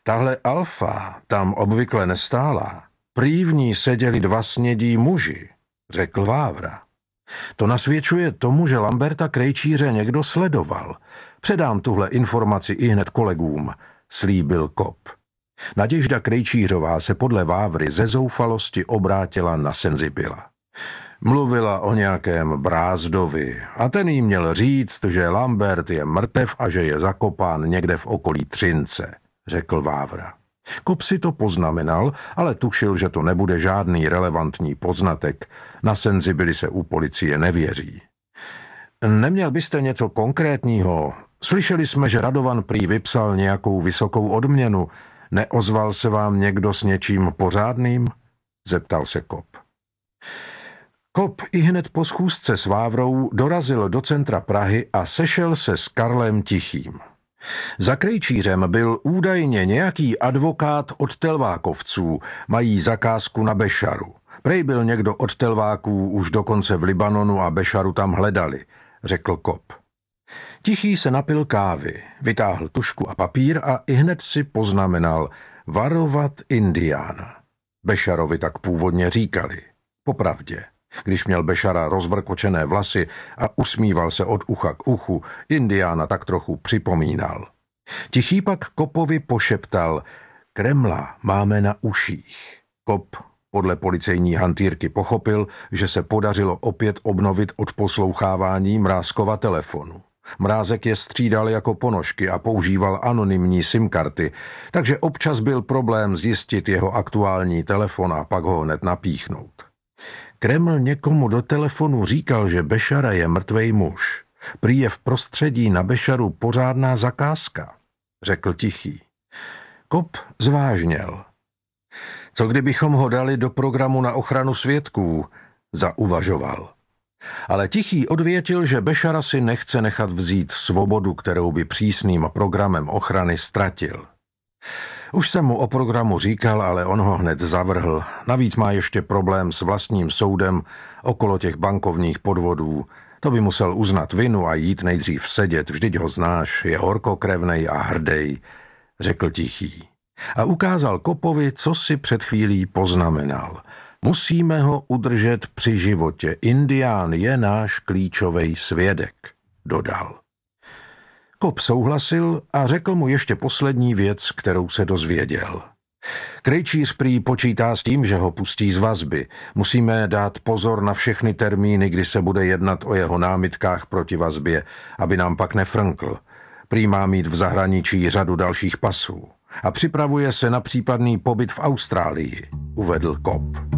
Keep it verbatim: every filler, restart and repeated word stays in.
Tahle Alfa tam obvykle nestála. Prý v ní seděli dva snědí muži, řekl Vávra. To nasvědčuje tomu, že Lamberta Krejčíře někdo sledoval. Předám tuhle informaci ihned kolegům, slíbil Kop. Naděžda Krejčířová se podle Vávry ze zoufalosti obrátila na Senzibila. Mluvila o nějakém Brázdovi a ten jí měl říct, že Lambert je mrtev a že je zakopán někde v okolí Třince, řekl Vávra. Kop si to poznamenal, ale tušil, že to nebude žádný relevantní poznatek. Na Senzibili se u policie nevěří. Neměl byste něco konkrétního? Slyšeli jsme, že Radovan prý vypsal nějakou vysokou odměnu. Neozval se vám někdo s něčím pořádným? Zeptal se Kop. Kop ihned po schůzce s Vávrou dorazil do centra Prahy a sešel se s Karlem Tichým. Za Krejčířem byl údajně nějaký advokát od Telvákovců, mají zakázku na Bešaru. Prej byl někdo od Telváků už dokonce v Libanonu a Bešaru tam hledali, řekl Kop. Tichý se napil kávy, vytáhl tužku a papír a ihned si poznamenal varovat Indiána. Bešarovi tak původně říkali. Popravdě. Když měl Bešara rozvrkočené vlasy a usmíval se od ucha k uchu, Indiána tak trochu připomínal. Tichý pak Kopovi pošeptal, Kremla máme na uších. Kop podle policejní hantýrky pochopil, že se podařilo opět obnovit odposlouchávání Mrázkova telefonu. Mrázek je střídal jako ponožky a používal anonymní simkarty, takže občas byl problém zjistit jeho aktuální telefon a pak ho hned napíchnout. Kreml někomu do telefonu říkal, že Bešara je mrtvej muž. Prý je v prostředí na Bešaru pořádná zakázka, řekl Tichý. Kop zvážněl. Co kdybychom ho dali do programu na ochranu svědků, zauvažoval. Ale Tichý odvětil, že Bešara si nechce nechat vzít svobodu, kterou by přísným programem ochrany ztratil. Už jsem mu o programu říkal, ale on ho hned zavrhl. Navíc má ještě problém s vlastním soudem okolo těch bankovních podvodů. To by musel uznat vinu a jít nejdřív sedět, vždyť ho znáš, je horkokrevnej a hrdej, řekl Tichý. A ukázal Kopovi, co si před chvílí poznamenal. Musíme ho udržet při životě. Indián je náš klíčový svědek, dodal. Kop souhlasil a řekl mu ještě poslední věc, kterou se dozvěděl. Krejčíř prý počítá s tím, že ho pustí z vazby. Musíme dát pozor na všechny termíny, kdy se bude jednat o jeho námitkách proti vazbě, aby nám pak nefrnkl. Prý má mít v zahraničí řadu dalších pasů. A připravuje se na případný pobyt v Austrálii, uvedl Kop.